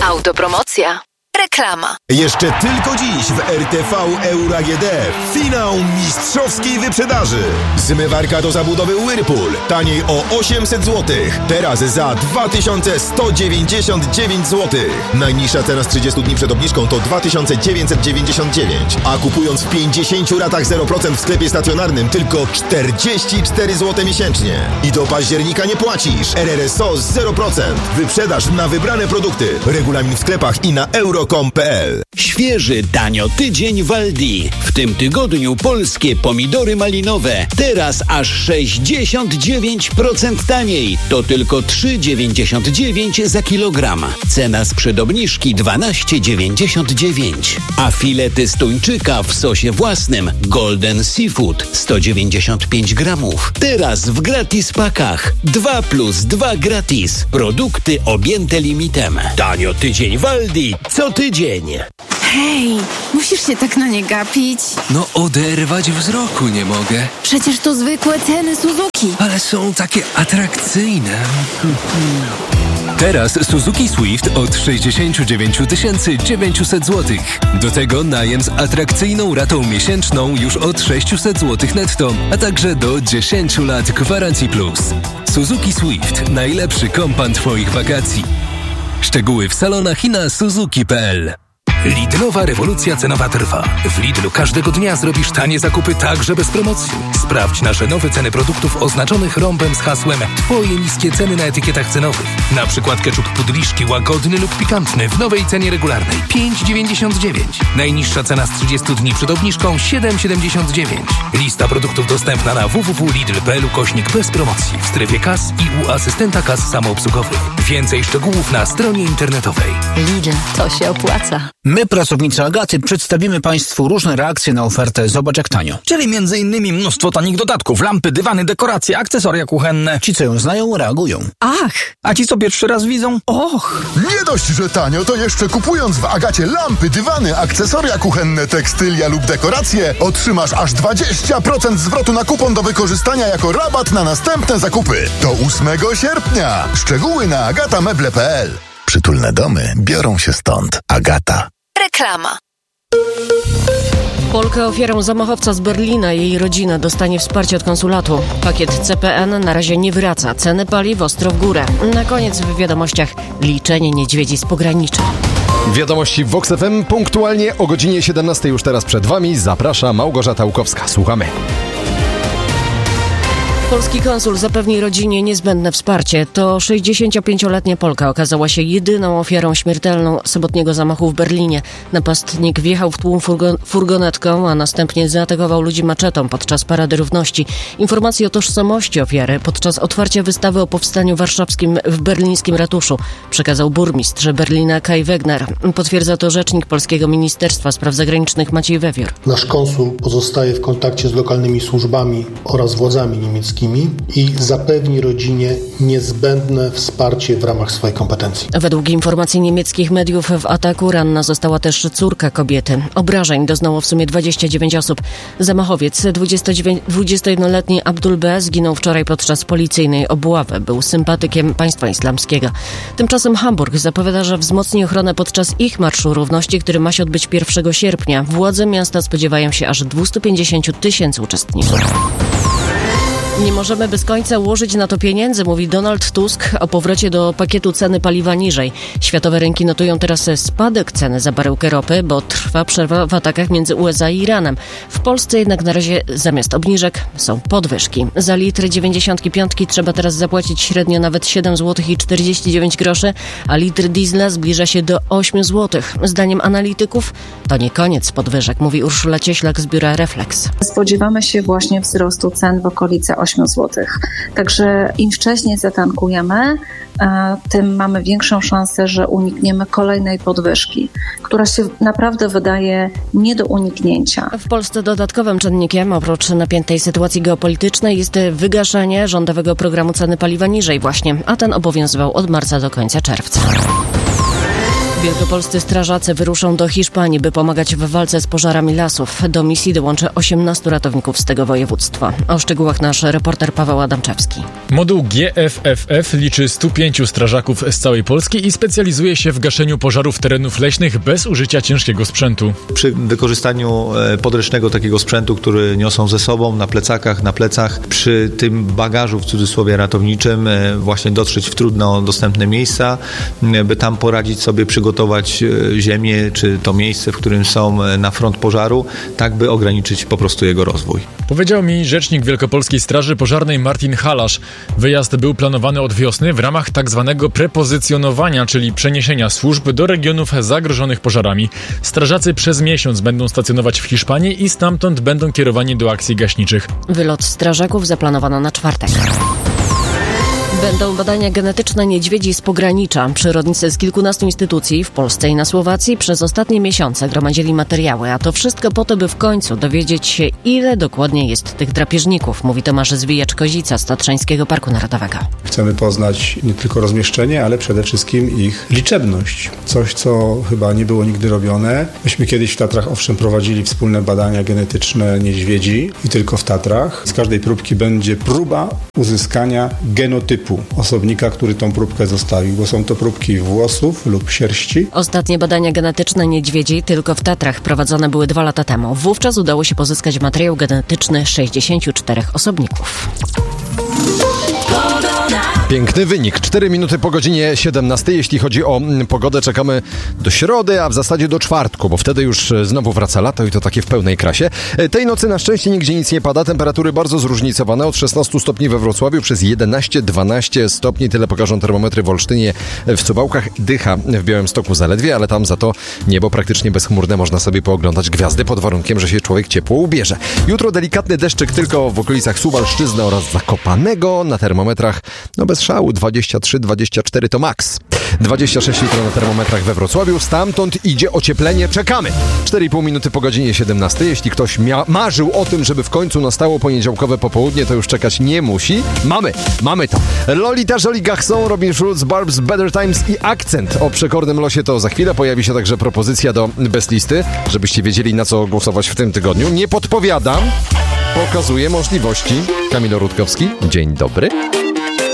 Autopromocja. Reklama. Jeszcze tylko dziś w RTV Euro AGD finał mistrzowskiej wyprzedaży. Zmywarka do zabudowy Whirlpool taniej o 800 zł. Teraz za 2199 zł. Najniższa cena z 30 dni przed obniżką to 2999. A kupując w 50 ratach 0% w sklepie stacjonarnym tylko 44 zł miesięcznie. I do października nie płacisz. RRSO 0%. Wyprzedaż na wybrane produkty. Regulamin w sklepach i na euro.com.pl. Świeży tanio tydzień w Aldi. W tym tygodniu polskie pomidory malinowe. Teraz aż 69% taniej. To tylko 3,99 za kilogram. Cena sprzed obniżki 12,99. A filety z tuńczyka w sosie własnym Golden Seafood 195 gramów. Teraz w gratis pakach. 2+2 gratis. Produkty objęte limitem. Tanio tydzień w Aldi. Co tydzień. Hej, musisz się tak na nie gapić. No oderwać wzroku nie mogę. Przecież to zwykłe ceny Suzuki. Ale są takie atrakcyjne. Teraz Suzuki Swift od 69 900 zł. Do tego najem z atrakcyjną ratą miesięczną już od 600 zł netto, a także do 10 lat gwarancji plus. Suzuki Swift. Najlepszy kompan Twoich wakacji. Szczegóły w salonach i na suzuki.pl. Lidlowa rewolucja cenowa trwa. W Lidlu każdego dnia zrobisz tanie zakupy także bez promocji. Sprawdź nasze nowe ceny produktów oznaczonych rąbem z hasłem Twoje niskie ceny na etykietach cenowych. Na przykład ketchup Pudliszki łagodny lub pikantny w nowej cenie regularnej 5,99. Najniższa cena z 30 dni przed obniżką 7,79. Lista produktów dostępna na www.lidl.pl/bez promocji w strefie kas i u asystenta kas samoobsługowych. Więcej szczegółów na stronie internetowej. Lidl, to się opłaca. My, pracownicy Agaty, przedstawimy Państwu różne reakcje na ofertę Zobacz jak tanio. Czyli m.in. mnóstwo tanich dodatków, lampy, dywany, dekoracje, akcesoria kuchenne. Ci, co ją znają, reagują. Ach! A ci, co pierwszy raz widzą? Och! Nie dość, że tanio, to jeszcze kupując w Agacie lampy, dywany, akcesoria kuchenne, tekstylia lub dekoracje, otrzymasz aż 20% zwrotu na kupon do wykorzystania jako rabat na następne zakupy. Do 8 sierpnia. Szczegóły na agatameble.pl. Przytulne domy biorą się stąd. Agata. Reklama. Polka ofiarą zamachowca z Berlina. Jej rodzina dostanie wsparcie od konsulatu. Pakiet CPN na razie nie wraca. Ceny paliw ostro w górę. Na koniec w wiadomościach liczenie niedźwiedzi z pogranicza. Wiadomości w Vox FM punktualnie o godzinie 17 już teraz przed Wami. Zaprasza Małgorzata Łukowska. Słuchamy. Polski konsul zapewni rodzinie niezbędne wsparcie. To 65-letnia Polka okazała się jedyną ofiarą śmiertelną sobotniego zamachu w Berlinie. Napastnik wjechał w tłum furgonetką, a następnie zaatakował ludzi maczetą podczas Parady Równości. Informacje o tożsamości ofiary podczas otwarcia wystawy o powstaniu warszawskim w berlińskim ratuszu przekazał burmistrz Berlina Kai Wegner. Potwierdza to rzecznik Polskiego Ministerstwa Spraw Zagranicznych Maciej Wewiór. Nasz konsul pozostaje w kontakcie z lokalnymi służbami oraz władzami niemieckimi i zapewni rodzinie niezbędne wsparcie w ramach swojej kompetencji. Według informacji niemieckich mediów w ataku ranna została też córka kobiety. Obrażeń doznało w sumie 29 osób. Zamachowiec, 21-letni Abdul B. zginął wczoraj podczas policyjnej obławy. Był sympatykiem państwa islamskiego. Tymczasem Hamburg zapowiada, że wzmocni ochronę podczas ich Marszu Równości, który ma się odbyć 1 sierpnia. Władze miasta spodziewają się aż 250 000 uczestników. Nie możemy bez końca ułożyć na to pieniędzy, mówi Donald Tusk o powrocie do pakietu ceny paliwa niżej. Światowe rynki notują teraz spadek ceny za baryłkę ropy, bo trwa przerwa w atakach między USA i Iranem. W Polsce jednak na razie zamiast obniżek są podwyżki. Za litr 95 trzeba teraz zapłacić średnio nawet 7 zł i 49 groszy, a litr diesla zbliża się do 8 zł. Zdaniem analityków to nie koniec podwyżek, mówi Urszula Cieślak z biura Reflex. Spodziewamy się właśnie wzrostu cen w okolicy 8 zł. Także im wcześniej zatankujemy, tym mamy większą szansę, że unikniemy kolejnej podwyżki, która się naprawdę wydaje nie do uniknięcia. W Polsce dodatkowym czynnikiem, oprócz napiętej sytuacji geopolitycznej, jest wygaszenie rządowego programu ceny paliwa niżej właśnie, a ten obowiązywał od marca do końca czerwca. Wielkopolscy strażacy wyruszą do Hiszpanii, by pomagać w walce z pożarami lasów. Do misji dołączy 18 ratowników z tego województwa. O szczegółach nasz reporter Paweł Adamczewski. Moduł GFFF liczy 105 strażaków z całej Polski i specjalizuje się w gaszeniu pożarów terenów leśnych bez użycia ciężkiego sprzętu. Przy wykorzystaniu podręcznego takiego sprzętu, który niosą ze sobą na plecakach, na plecach, przy tym bagażu w cudzysłowie ratowniczym właśnie dotrzeć w trudno dostępne miejsca, by tam poradzić sobie, przygotować ziemię, czy to miejsce, w którym są na front pożaru, tak by ograniczyć po prostu jego rozwój. Powiedział mi rzecznik Wielkopolskiej Straży Pożarnej Martin Halasz. Wyjazd był planowany od wiosny w ramach tzw. prepozycjonowania, czyli przeniesienia służb do regionów zagrożonych pożarami. Strażacy przez miesiąc będą stacjonować w Hiszpanii i stamtąd będą kierowani do akcji gaśniczych. Wylot strażaków zaplanowano na czwartek. Będą badania genetyczne niedźwiedzi z pogranicza. Przyrodnicy z kilkunastu instytucji w Polsce i na Słowacji przez ostatnie miesiące gromadzili materiały, a to wszystko po to, by w końcu dowiedzieć się, ile dokładnie jest tych drapieżników, mówi Tomasz Zwijacz-Kozica z Tatrzańskiego Parku Narodowego. Chcemy poznać nie tylko rozmieszczenie, ale przede wszystkim ich liczebność. Coś, co chyba nie było nigdy robione. Myśmy kiedyś w Tatrach owszem prowadzili wspólne badania genetyczne niedźwiedzi i tylko w Tatrach. Z każdej próbki będzie próba uzyskania genotypu osobnika, który tą próbkę zostawił, bo są to próbki włosów lub sierści. Ostatnie badania genetyczne niedźwiedzi tylko w Tatrach prowadzone były 2 lata temu. Wówczas udało się pozyskać materiał genetyczny 64 osobników. Piękny wynik. 4 minuty po godzinie 17. Jeśli chodzi o pogodę, czekamy do środy, a w zasadzie do czwartku, bo wtedy już znowu wraca lato i to takie w pełnej krasie. Tej nocy na szczęście nigdzie nic nie pada. Temperatury bardzo zróżnicowane. Od 16 stopni we Wrocławiu przez 11-12 stopni. Tyle pokażą termometry w Olsztynie, w Suwałkach. Dycha w Białymstoku zaledwie, ale tam za to niebo praktycznie bezchmurne. Można sobie pooglądać gwiazdy pod warunkiem, że się człowiek ciepło ubierze. Jutro delikatny deszczyk tylko w okolicach Suwalszczyzny oraz Zakopanego. Na termometrach bez szału 23-24 to maks. 26 jutro na termometrach we Wrocławiu. Stamtąd idzie ocieplenie. Czekamy. 4,5 minuty po godzinie 17. Jeśli ktoś marzył o tym, żeby w końcu nastało poniedziałkowe popołudnie, to już czekać nie musi. Mamy to. Lolita Jolie Garçon, Robin Schulz, Barb's Better Times i Akcent. O przekornym losie to za chwilę. Pojawi się także propozycja do Best Listy, żebyście wiedzieli, na co głosować w tym tygodniu. Nie podpowiadam. Pokazuję możliwości. Kamil Rutkowski. Dzień dobry.